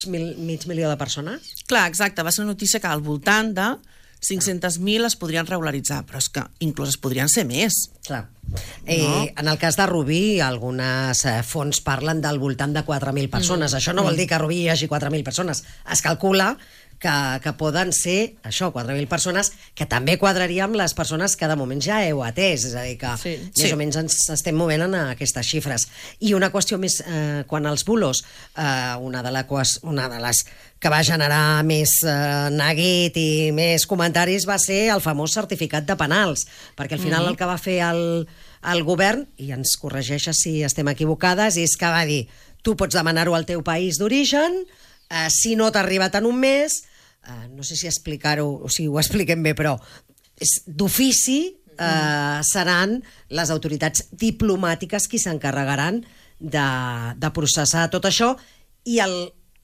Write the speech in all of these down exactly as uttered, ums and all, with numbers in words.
mil, mig milió de persones? Clar, exacte. Va ser una notícia que al voltant de cinc-centes mil es podrien regularitzar, però és que inclús es podrien ser més. Clar. Eh, no? En el cas de Rubí, algunes eh, fonts parlen del voltant de quatre mil persones. Mm. Això no vol dir que a Rubí hi hagi quatre mil persones. Es calcula que, que poden ser, això, quatre mil persones, que també quadraria amb les persones que de moment ja heu atès. És a dir, que sí. més sí. o menys ens estem movent en aquestes xifres. I una qüestió més, eh, quan els bulos, eh, una, de la, una de les que va generar més eh, neguit i més comentaris va ser el famós certificat de penals, perquè al final mm-hmm. el que va fer el, el govern, i ens corregeixes si estem equivocades, és que va dir, tu pots demanar-ho al teu país d'origen, eh, si no t'ha arribat en un mes, eh, no sé si explicar-ho, o si ho expliquem bé, però és d'ofici eh, mm. seran les autoritats diplomàtiques qui s'encarregaran de, de processar tot això, i el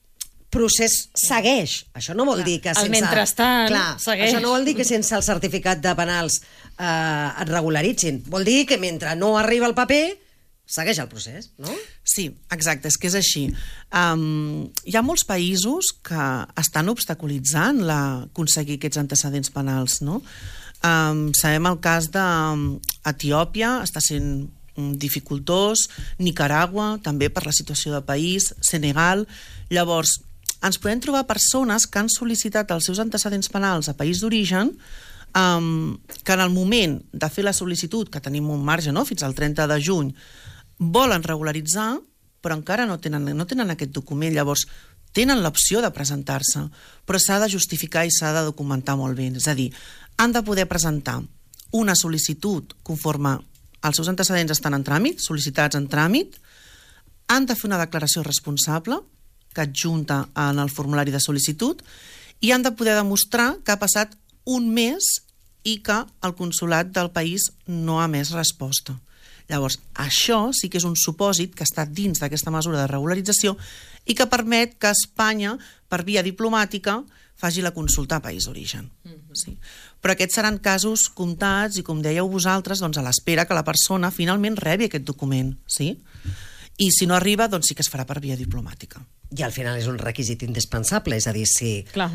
procés segueix. Això no vol clar. dir que sense... El mentrestant clar, segueix. Això no vol dir que sense el certificat de penals eh, et regularitzin. Vol dir que mentre no arriba el paper, segueix el procés, no? Sí, exacte, és que és així. Um, hi ha molts països que estan obstaculitzant la, aconseguir aquests antecedents penals, no? Um, sabem el cas d'Etiòpia, està sent dificultós, Nicaragua, també per la situació de país, Senegal. Llavors, ens podem trobar persones que han sol·licitat els seus antecedents penals a país d'origen, um, que en el moment de fer la sol·licitud, que tenim un marge, no?, fins al trenta de juny, volen regularitzar, però encara no tenen, no tenen aquest document. Llavors, tenen l'opció de presentar-se, però s'ha de justificar i s'ha de documentar molt bé. És a dir, han de poder presentar una sol·licitud conforme els seus antecedents estan en tràmit, sol·licitats en tràmit, han de fer una declaració responsable que adjunta en el formulari de sol·licitud, i han de poder demostrar que ha passat un mes i que el consolat del país no ha emès resposta. Llavors, això sí que és un supòsit que està dins d'aquesta mesura de regularització i que permet que Espanya, per via diplomàtica, faci la consulta a país d'origen. Mm-hmm. Sí. Però aquests seran casos comptats i, com dèieu vosaltres, doncs a l'espera que la persona finalment rebi aquest document. Sí? I si no arriba, doncs sí que es farà per via diplomàtica. I al final és un requisit indispensable, és a dir, si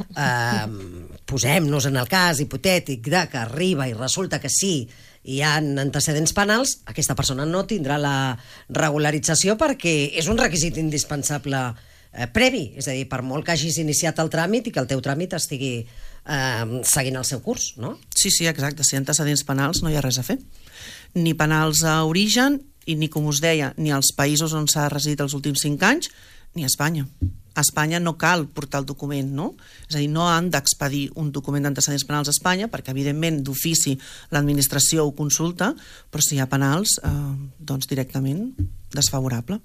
eh, posem-nos en el cas hipotètic de que arriba i resulta que sí, hi ha antecedents penals, aquesta persona no tindrà la regularització perquè és un requisit indispensable eh, previ, és a dir, per molt que hagis iniciat el tràmit i que el teu tràmit estigui eh, seguint el seu curs, no? Sí, sí, exacte, si hi ha antecedents penals no hi ha res a fer. Ni penals a origen, i ni, com us deia, ni als països on s'ha residit els últims cinc anys, ni a Espanya. A Espanya no cal portar el document, no? És a dir, no han d'expedir un document d'antecedents penals a Espanya, perquè, evidentment, d'ofici l'administració ho consulta, però si hi ha penals, eh, doncs directament desfavorable.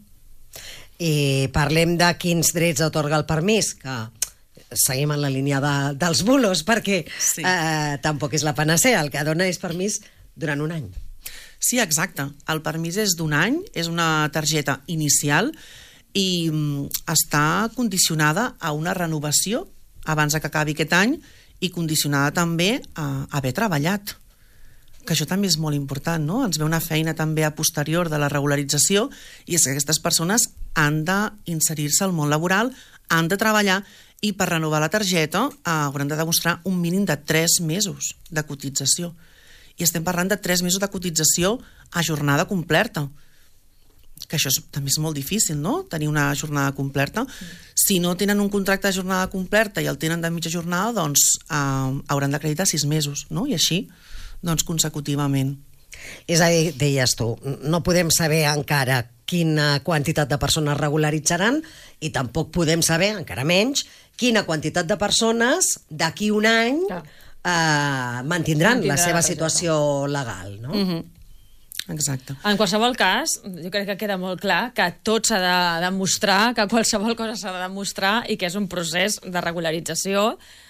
I parlem de quins drets atorga el permís, que seguim en la línia de, dels bulos, perquè sí. eh, tampoc és la panacea, el que dona és permís durant un any. Sí, exacte. El permís és d'un any, és una targeta inicial i està condicionada a una renovació abans que acabi aquest any i condicionada també a haver treballat, que això també és molt important, no? Ens ve una feina també a posterior de la regularització i és que aquestes persones han d'inserir-se al món laboral, han de treballar i per renovar la targeta eh, hauran de demostrar un mínim de tres mesos de cotització. I estem parlant de tres mesos de cotització a jornada completa, que això és, també és molt difícil, no?, tenir una jornada completa. Mm. Si no tenen un contracte de jornada completa i el tenen de mitja jornada, doncs eh, hauran d'acreditar sis mesos, no?, i així, doncs, consecutivament. És a dir, deies tu, no podem saber encara quina quantitat de persones regularitzaran i tampoc podem saber, encara menys, quina quantitat de persones d'aquí un any eh, mantindran, mantindran la seva situació legal, no? Mm-hmm. Exacte. En qualsevol cas, jo crec que queda molt clar que tot s'ha de demostrar, que qualsevol cosa s'ha de demostrar i que és un procés de regularització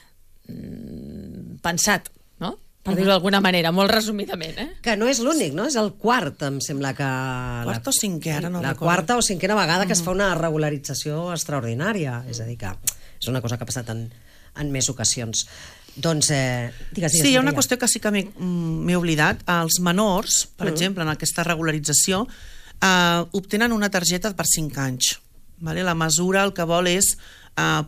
mm, pensat, no? Per dir-ho d'alguna manera, molt resumidament, eh? Que no és l'únic, no? És el quart, em sembla que... Quarta o cinquè, ara no La recordo. quarta o cinquena vegada que es fa una regularització extraordinària. És a dir, que és una cosa que ha passat en, en més ocasions. Doncs, eh, digues, digues. Sí, hi ha una qüestió que sí que m'he oblidat. Els menors, per mm. exemple, en aquesta regularització, eh, obtenen una targeta per cinc anys. Vale? La mesura el que vol és uh,